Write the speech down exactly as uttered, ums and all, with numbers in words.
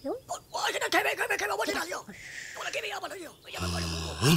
Yo. Huwag ka na, Kevin, Kevin, Kevin, huwag na tayo. Wala, Kevin, yaman tayo. Yaman tayo.